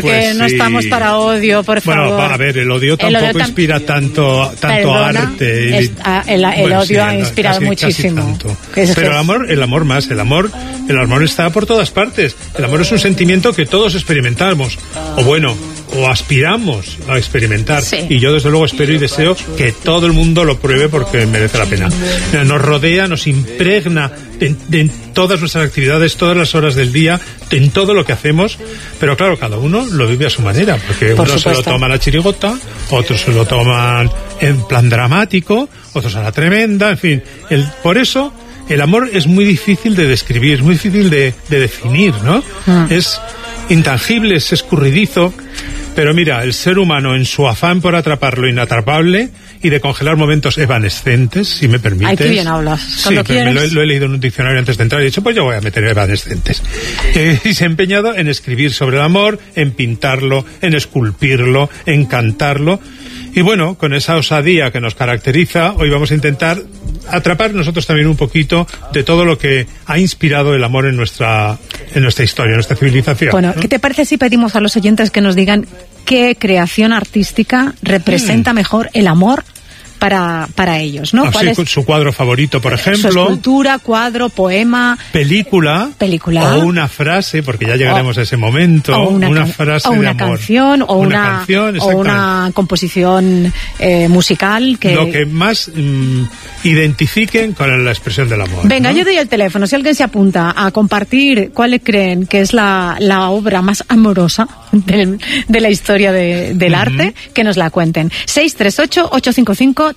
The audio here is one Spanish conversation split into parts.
Pues que no estamos para odio, por favor. Bueno, a ver, el odio tampoco inspira tanto arte. El odio ha inspirado muchísimo. Pero el amor más. El amor está por todas partes. El amor es un sentimiento que todos experimentamos. O aspiramos a experimentar. Sí. Y yo desde luego espero y deseo que todo el mundo lo pruebe porque merece la pena. Nos rodea, nos impregna en todas nuestras actividades, todas las horas del día, en todo lo que hacemos, pero claro, cada uno lo vive a su manera, porque uno se lo toma a la chirigota, otros se lo toman en plan dramático, otros a la tremenda, en fin. Por eso el amor es muy difícil de describir, es muy difícil de definir, ¿no? Es intangible, es escurridizo. Pero mira, el ser humano en su afán por atrapar lo inatrapable y de congelar momentos evanescentes, si me permites. Ay, qué bien hablas. Sí, lo he leído en un diccionario antes de entrar y he dicho, pues yo voy a meter evanescentes. Y se ha empeñado en escribir sobre el amor, en pintarlo, en esculpirlo, en cantarlo. Y bueno, con esa osadía que nos caracteriza, hoy vamos a intentar atrapar nosotros también un poquito de todo lo que ha inspirado el amor en nuestra historia, en nuestra civilización. Bueno, ¿qué te parece si pedimos a los oyentes que nos digan qué creación artística representa mejor el amor para ellos, ¿no? ¿Cuál es su cuadro favorito, por ejemplo? Su escultura, cuadro, poema... Película. O una frase, porque ya llegaremos a ese momento. O una frase o una de amor. Canción, o una composición musical que... Lo que más identifiquen con la expresión del amor. Venga, ¿no? yo doy el teléfono. Si alguien se apunta a compartir cuál creen que es la obra más amorosa de la historia del arte, que nos la cuenten. 638-855-349.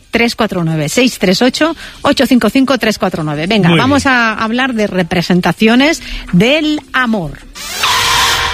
638-855-349. Venga, vamos a hablar de representaciones del amor.